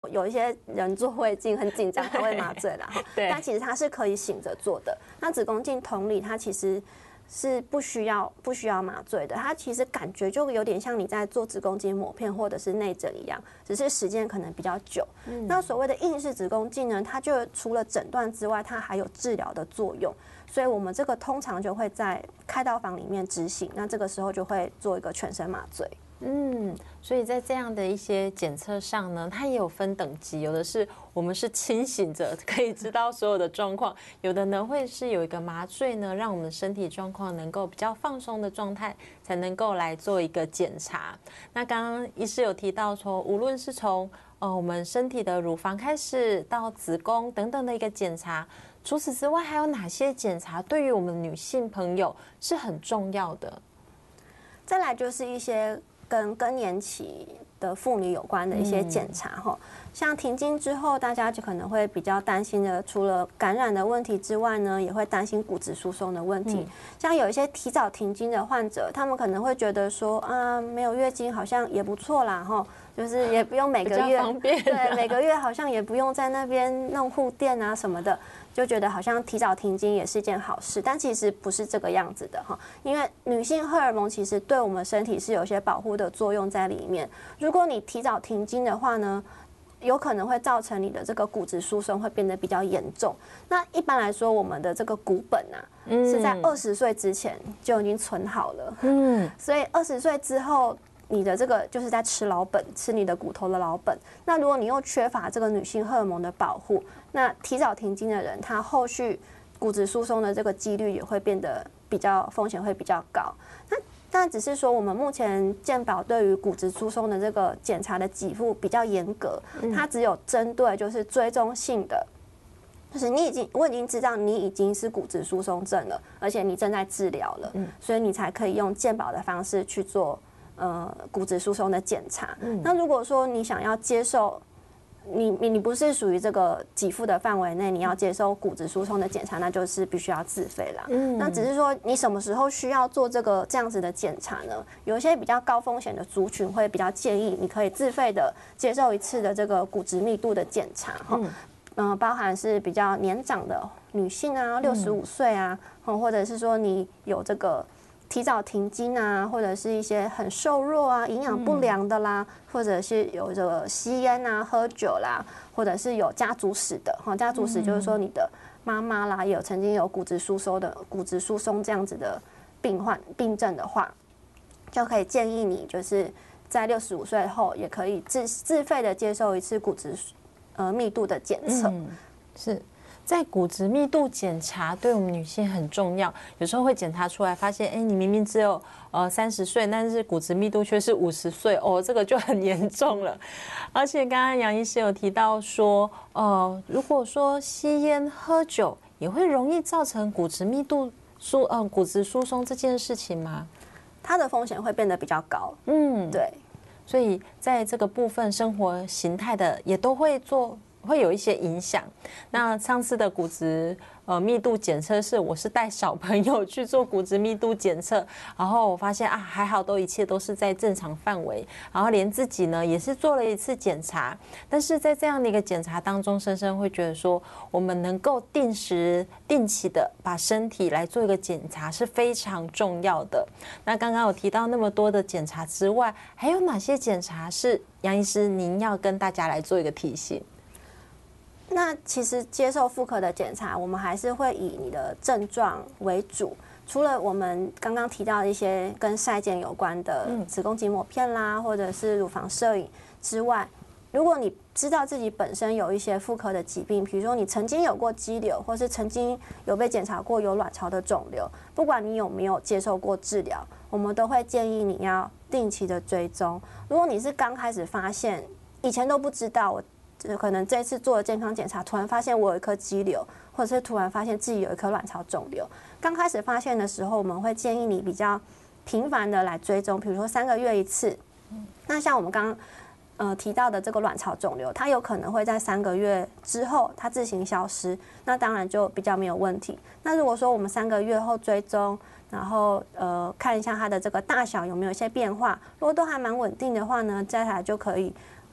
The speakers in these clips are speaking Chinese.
有一些人做胃镜很紧张，他会麻醉啦哈。但其实它是可以醒着做的。那子宫镜同理，它其实是不需要麻醉的，它其实感觉就有点像你在做子宫颈抹片或者是内诊一样，只是时间可能比较久。那所谓的硬式子宫镜呢，它就除了诊断之外，它还有治疗的作用，所以我们这个通常就会在开刀房里面执行，那这个时候就会做一个全身麻醉。 所以在这样的一些检测上呢，它也有分等级，有的是我们是清醒着可以知道所有的状况，有的呢会是有一个麻醉呢，让我们的身体状况能够比较放松的状态，才能够来做一个检查。那刚刚医师有提到说，无论是从我们身体的乳房开始到子宫等等的一个检查，除此之外还有哪些检查对于我们女性朋友是很重要的？ 再来就是一些跟更年期的妇女有关的一些检查哈，像停经之后，大家就可能会比较担心的，除了感染的问题之外呢，也会担心骨质疏松的问题。像有一些提早停经的患者，他们可能会觉得说啊，没有月经好像也不错啦哈，就是也不用每个月对每个月好像也不用在那边弄护垫啊什么的。就觉得好像提早停经也是件好事，但其实不是这个样子的哈。因为女性荷尔蒙其实对我们身体是有些保护的作用在里面。如果你提早停经的话呢，有可能会造成你的这个骨质疏松会变得比较严重。那一般来说，我们的这个骨本啊，是在20岁之前就已经存好了。所以20岁之后，你的这个就是在吃老本，吃你的骨头的老本。那如果你又缺乏这个女性荷尔蒙的保护，那提早停经的人，他后续骨质疏松的这个几率也会变得风险会比较高。但只是说，我们目前健保对于骨质疏松的这个检查的给付比较严格，它只有针对就是追踪性的。就是我已经知道你已经是骨质疏松症了，而且你正在治疗了，所以你才可以用健保的方式去做骨质疏松的检查。那如果说你想要接受，你不是属于这个给付的范围内，你要接受骨质疏松的检查，那就是必须要自费啦。那只是说你什么时候需要做这样子的检查呢？有一些比较高风险的族群会比较建议你可以自费的接受一次的这个骨质密度的检查哈。包含是比较年长的女性啊，65岁啊，或者是说你有这个提早停经啊，或者是一些很瘦弱啊、营养不良的啦，或者是有这个吸烟啊、喝酒啦，或者是有家族史的哈。家族史就是说你的妈妈啦，也有曾经有骨质疏松这样子的病症的话，就可以建议你就是在65岁后也可以自费的接受一次骨质密度的检测。 是。在骨质密度检查对我们女性很重要，有时候会检查出来发现，你明明只有30岁，但是骨质密度却是50岁哦，这个就很严重了。而且刚刚杨医师有提到说，如果说吸烟喝酒也会容易造成骨质密度骨质疏松这件事情吗？ 它的风险会变得比较高。对。 所以在这个部分，生活形态的也都会有一些影响。那上次的骨质密度检测我是带小朋友去做骨质密度检测，然后我发现还好一切都是在正常范围，然后连自己呢也是做了一次检查。但是在这样的一个检查当中，深深会觉得说，我们能够定期的把身体来做一个检查是非常重要的。那刚刚有提到那么多的检查之外，还有哪些检查是杨医师您要跟大家来做一个提醒？ 那其实接受妇科的检查，我们还是会以你的症状为主。除了我们刚刚提到的一些跟筛检有关的子宫颈抹片啦，或者是乳房摄影之外，如果你知道自己本身有一些妇科的疾病，比如说你曾经有过肌瘤，或是曾经有被检查过有卵巢的肿瘤，不管你有没有接受过治疗，我们都会建议你要定期的追踪。如果你是刚开始发现，以前都不知道，可能这次做了健康检查，突然发现我有一颗肌瘤，或者是突然发现自己有一颗卵巢肿瘤。刚开始发现的时候，我们会建议你比较频繁的来追踪，比如说3个月一次。那像我们刚刚提到的这个卵巢肿瘤，它有可能会在3个月之后它自行消失，那当然就比较没有问题。那如果说我们3个月后追踪，然后看一下它的这个大小有没有一些变化，如果都还蛮稳定的话呢，接下来就可以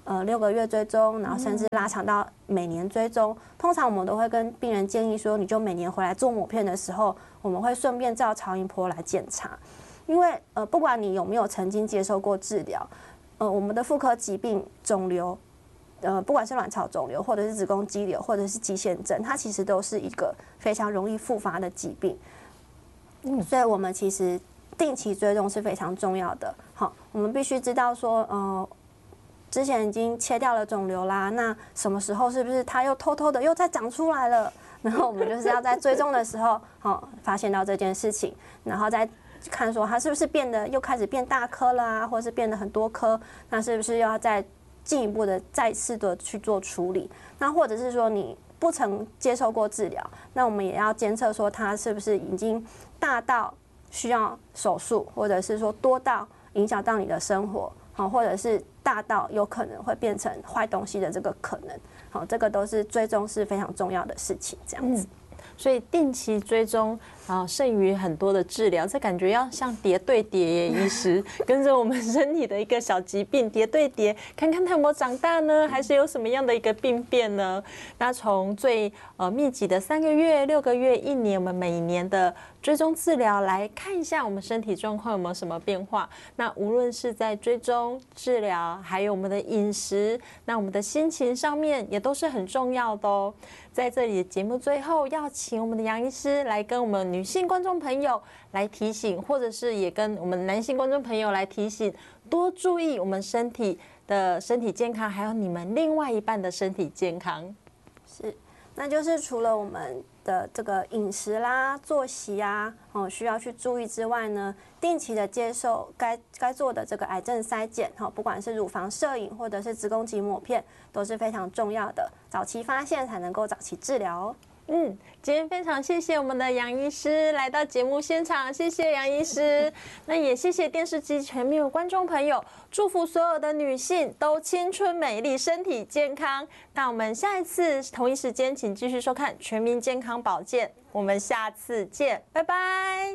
6个月追踪，然后甚至拉长到每年追踪。通常我们都会跟病人建议说，你就每年回来做抹片的时候，我们会顺便照超音波来检查，因为不管你有没有曾经接受过治疗，我们的妇科疾病肿瘤。不管是卵巢肿瘤，或者是子宫肌瘤，或者是肌腺症，它其实都是一个非常容易复发的疾病。所以我们其实定期追踪是非常重要的。好，我们必须知道说，之前已经切掉了肿瘤啦，那什么时候是不是它又偷偷的又再长出来了？然后我们就是要在追踪的时候，发现到这件事情，然后再看说它是不是又开始变大颗啦，或是变得很多颗，那是不是又要再进一步的再次的去做处理？那或者是说你不曾接受过治疗，那我们也要监测说它是不是已经大到需要手术，或者是说多到影响到你的生活，或者是大到有可能会变成坏东西的这个可能，这个都是追踪是非常重要的事情，这样子。 所以定期追踪胜于很多的治疗，这感觉要像叠对叠耶，医师跟着我们身体的一个小疾病叠对叠，看看它有没有长大呢，还是有什么样的一个病变呢？那从最密集的3个月、6个月、1年，我们每年的追踪治疗来看一下我们身体状况有没有什么变化。那无论是在追踪治疗，还有我们的饮食，那我们的心情上面也都是很重要的哦。在这里的节目最后，要请我们的杨医师来跟我们女性观众朋友来提醒，或者是也跟我们男性观众朋友来提醒，多注意我们身体健康，还有你们另外一半的身体健康。 是，那就是除了我们的这个饮食啦、作息啊，需要去注意之外呢，定期的接受该做的这个癌症筛检，不管是乳房摄影或者是子宫颈抹片，都是非常重要的，早期发现才能够早期治疗哦。 今天非常谢谢我们的杨医师来到节目现场，谢谢杨医师。那也谢谢电视机前面的观众朋友，祝福所有的女性都青春美丽、身体健康。那我们下一次同一时间，请继续收看《全民健康保健》，我们下次见，拜拜。